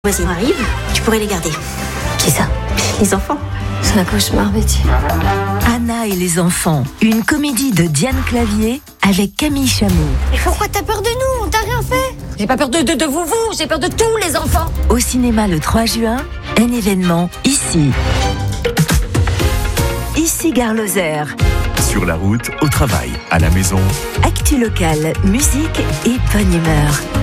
voisins arrivent, tu pourrais les garder. Qui ça? Les enfants. C'est un cauchemar, Betty. Anna et les enfants, une comédie de Diane Clavier avec Camille Chamou. Mais pourquoi t'as peur de nous? On t'a rien fait. J'ai pas peur de vous, j'ai peur de tous les enfants. Au cinéma le 3 juin, un événement ici. Ici Gare Lozère. Sur la route, au travail, à la maison. Actu locale, musique et bonne humeur.